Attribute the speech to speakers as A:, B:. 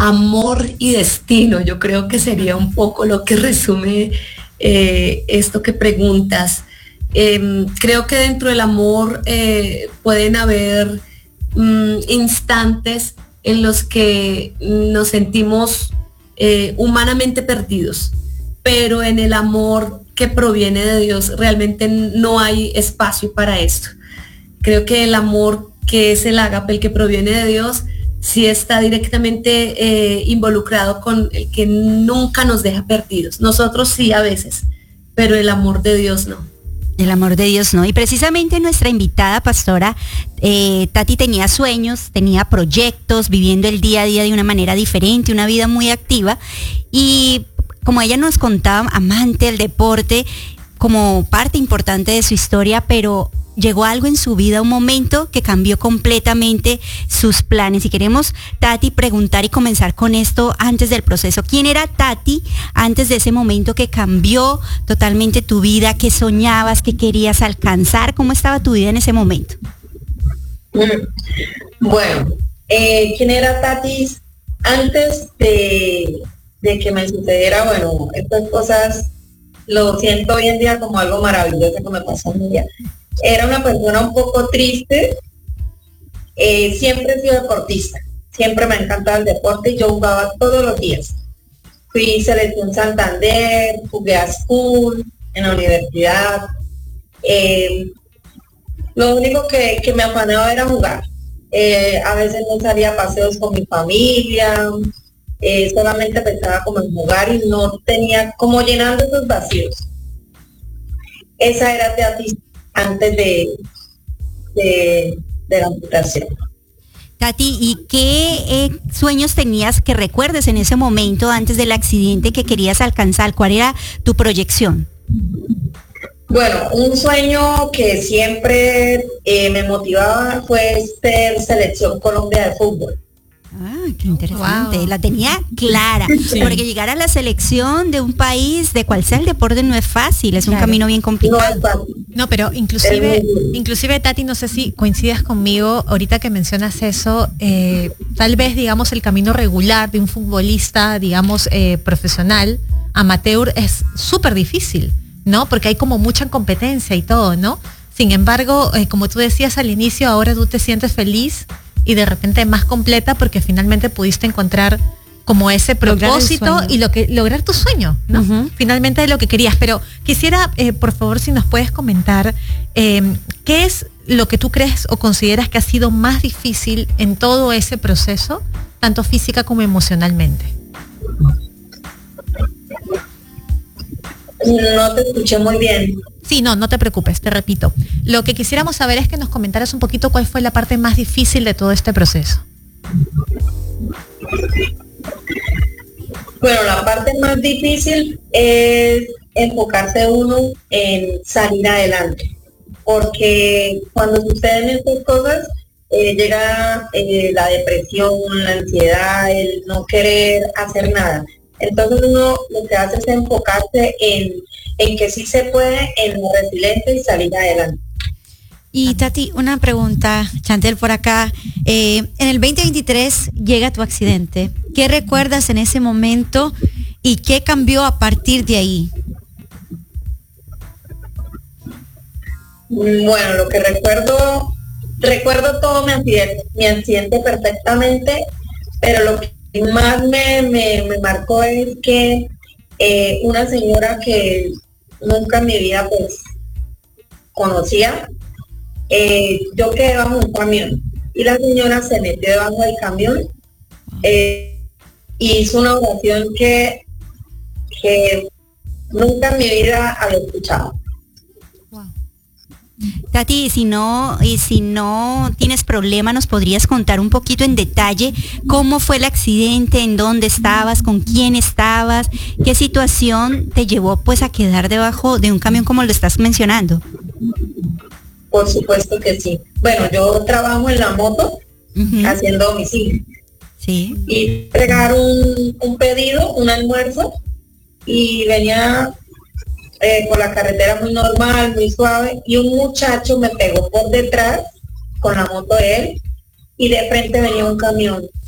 A: amor y destino. Yo creo que sería un poco lo que resume esto que preguntas. Creo que dentro del amor pueden haber instantes en los que nos sentimos humanamente perdidos, pero en el amor que proviene de Dios realmente no hay espacio para esto. Creo que el amor que es el ágape, el que proviene de Dios, sí está directamente involucrado con el que nunca nos deja perdidos. Nosotros sí a veces, pero el amor de Dios no.
B: El amor de Dios no. Y precisamente nuestra invitada pastora, Tati, tenía sueños, tenía proyectos, viviendo el día a día de una manera diferente, una vida muy activa. Y como ella nos contaba, amante del deporte como parte importante de su historia, pero llegó algo en su vida, un momento que cambió completamente sus planes. Y queremos, Tati, preguntar y comenzar con esto antes del proceso. ¿Quién era Tati antes de ese momento que cambió totalmente tu vida? ¿Qué soñabas? ¿Qué querías alcanzar? ¿Cómo estaba tu vida en ese momento?
C: Bueno, ¿quién era Tati antes de que me sucediera? Bueno, estas cosas lo siento hoy en día como algo maravilloso que me pasó en mi vida. Era una persona un poco triste, siempre he sido deportista, siempre me ha encantado el deporte y yo jugaba todos los días. Fui selección Santander, jugué a school, en la universidad. Lo único que me afanaba era jugar. A veces no salía a paseos con mi familia, solamente pensaba como en jugar y no tenía como llenando esos vacíos. Esa era Tati antes de la amputación.
B: Tati, ¿y qué sueños tenías que recuerdes en ese momento antes del accidente que querías alcanzar? ¿Cuál era tu proyección?
C: Bueno, un sueño que siempre me motivaba fue ser selección Colombia de fútbol.
B: Ah, qué interesante.
D: Wow.
B: La tenía clara.
D: Sí.
B: Porque llegar a la selección de un país, de cual sea el deporte, no es fácil, es un camino bien complicado.
D: No, pero inclusive Tati, no sé si coincidas conmigo ahorita que mencionas eso, tal vez, digamos, el camino regular de un futbolista, digamos, profesional, amateur, es súper difícil, ¿no? Porque hay como mucha competencia y todo, ¿no? Sin embargo, como tú decías al inicio, ahora tú te sientes feliz y de repente más completa porque finalmente pudiste encontrar como ese propósito y lograr tu sueño, ¿no? Uh-huh. Finalmente es lo que querías. Pero quisiera, por favor, si nos puedes comentar, ¿qué es lo que tú crees o consideras que ha sido más difícil en todo ese proceso, tanto física como emocionalmente?
C: No te escuché muy bien.
D: Sí, no te preocupes, te repito. Lo que quisiéramos saber es que nos comentaras un poquito cuál fue la parte más difícil de todo este proceso.
C: Bueno, la parte más difícil es enfocarse uno en salir adelante, porque cuando suceden estas cosas llega la depresión, la ansiedad, el no querer hacer nada. Entonces uno lo que hace es enfocarse en que sí se puede, en lo resiliente y salir adelante.
B: Y Tati, una pregunta, Chantel por acá. En el 2023 llega tu accidente. ¿Qué recuerdas en ese momento y qué cambió a partir de ahí?
C: Bueno, lo que recuerdo todo mi accidente perfectamente, pero lo que más me marcó es que una señora que nunca en mi vida pues conocía, yo quedé debajo de un camión y la señora se metió debajo del camión y hizo una oración que nunca en mi vida había escuchado.
B: Tati, si no tienes problema, ¿nos podrías contar un poquito en detalle cómo fue el accidente, en dónde estabas, con quién estabas, qué situación te llevó pues a quedar debajo de un camión como lo estás mencionando?
C: Por supuesto que sí. Bueno, yo trabajo en la moto, uh-huh, haciendo domicilio.
B: Sí.
C: Y entregar un pedido, un almuerzo, y venía por la carretera muy normal, muy suave, y un muchacho me pegó por detrás con la moto de él y de frente venía un camión